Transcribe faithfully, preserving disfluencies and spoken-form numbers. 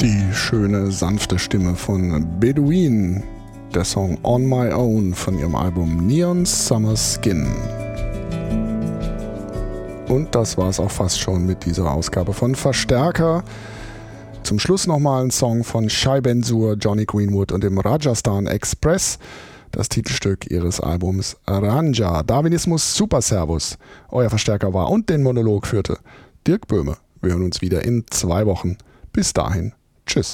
Die schöne, sanfte Stimme von Bedouin, der Song On My Own von ihrem Album Neon Summer Skin. Und das war es auch fast schon mit dieser Ausgabe von Verstärker. Zum Schluss nochmal ein Song von Shai Ben-Zur, Johnny Greenwood und dem Rajasthan Express, das Titelstück ihres Albums Ranja. Darwinismus Super Servus, euer Verstärker war und den Monolog führte Dirk Böhme. Wir hören uns wieder in zwei Wochen. Bis dahin, tschüss.